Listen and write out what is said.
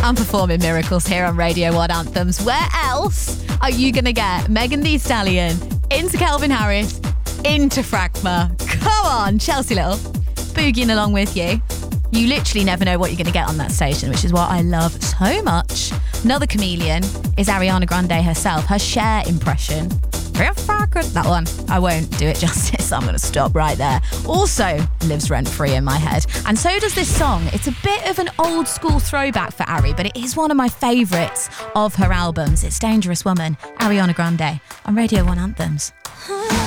I'm performing miracles here on Radio 1 Anthems. Where else are you going to get Megan Thee Stallion into Calvin Harris, into Fragma? Come on, Chelsea Little, boogieing along with you. You literally never know what you're going to get on that station, which is what I love so much. Another chameleon is Ariana Grande herself. Her Cher impression. That one, I won't do it justice. I'm going to stop right there. Also lives rent-free in my head. And so does this song. It's a bit of an old school throwback for Ari, but it is one of my favourites of her albums. It's Dangerous Woman, Ariana Grande on Radio 1 Anthems.